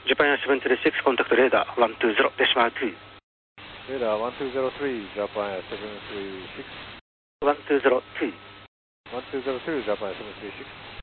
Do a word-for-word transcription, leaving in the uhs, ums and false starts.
Japan Air seven three six, contact radar one two zero, decimal two. Radar one two zero three, Japan Air seven three six. one two zero two. one two zero two, Japan Air seven three six.